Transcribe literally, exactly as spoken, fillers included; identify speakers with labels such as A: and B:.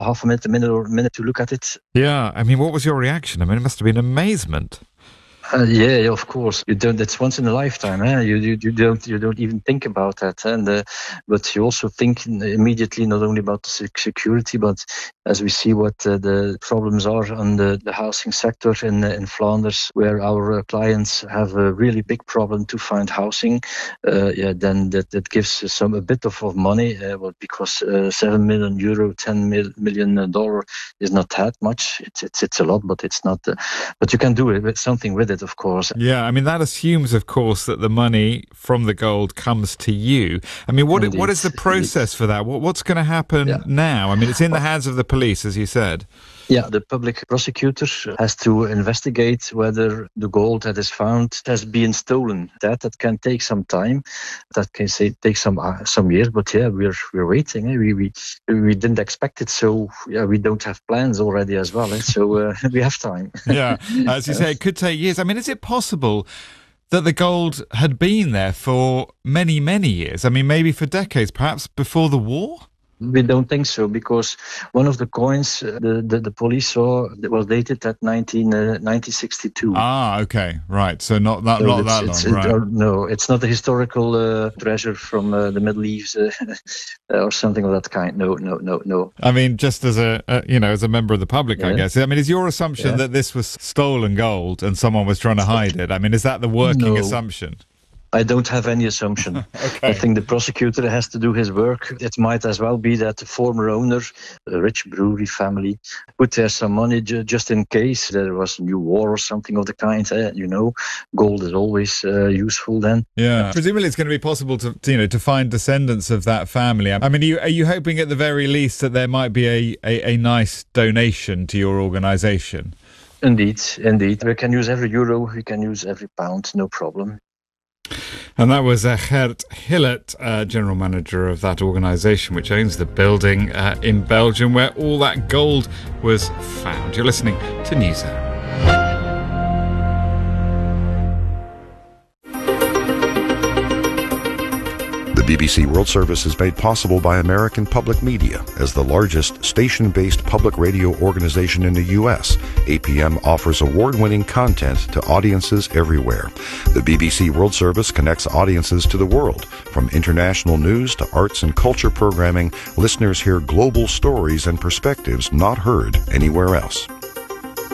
A: half a minute, a minute or a minute to look at it.
B: Yeah, I mean, what was your reaction? I mean, it must have been amazement.
A: Uh, yeah, of course. You don't. That's once in a lifetime. Eh? You, you you don't you don't even think about that. And uh, but you also think immediately not only about the security, but as we see what uh, the problems are on the, the housing sector in in Flanders, where our uh, clients have a really big problem to find housing. Uh, yeah, then that, that gives some a bit of, of money. Uh, well, because uh, seven million euro, ten mil, million dollar is not that much. It's it's it's a lot, but it's not. Uh, but you can do it with something with it. Of course.
B: Yeah, I mean, that assumes, of course, that the money from the gold comes to you. I mean, what
A: Indeed.
B: what is the process
A: Indeed.
B: for that? What What's going to happen
A: yeah.
B: now? I mean, it's in the hands of the police, as you said.
A: Yeah, the public prosecutor has to investigate whether the gold that is found has been stolen. That that can take some time. That can say take some uh, some years. But yeah, we're we're waiting. Eh? We we we didn't expect it, so yeah, we don't have plans already as well. Eh? So uh, we have time.
B: Yeah, as you say, it could take years. I mean, is it possible that the gold had been there for many many years? I mean, maybe for decades, perhaps before the war.
A: We don't think so, because one of the coins uh, the, the the police saw was dated at nineteen sixty-two.
B: Ah, okay, right. So not that
A: so
B: not
A: it's,
B: that
A: it's,
B: long,
A: it,
B: right?
A: Or, no, it's not a historical uh, treasure from uh, the Middle East uh, or something of that kind. No, no, no, no.
B: I mean, just as a, a you know, as a member of the public,
A: yeah.
B: I guess. I mean, is your assumption
A: yeah.
B: that this was stolen gold and someone was trying to hide it? I mean, is that the working
A: no.
B: assumption?
A: I don't have any assumption.
B: Okay.
A: I think the prosecutor has to do his work. It might as well be that the former owner, a rich brewery family, put there some money ju- just in case there was a new war or something of the kind. Eh? You know, gold is always uh, useful then.
B: Yeah. Presumably it's going to be possible to, to, you know, to find descendants of that family. I mean, are you, are you hoping at the very least that there might be a, a, a nice donation to your organisation?
A: Indeed, indeed. We can use every euro, we can use every pound, no problem.
B: And that was uh, Gert Hillet, uh, General Manager of that organisation which owns the building uh, in Belgium where all that gold was found. You're listening to NewsHour.
C: The B B C World Service is made possible by American Public Media. As the largest station-based public radio organization in the U S, A P M offers award-winning content to audiences everywhere. The B B C World Service connects audiences to the world. From international news to arts and culture programming, listeners hear global stories and perspectives not heard anywhere else.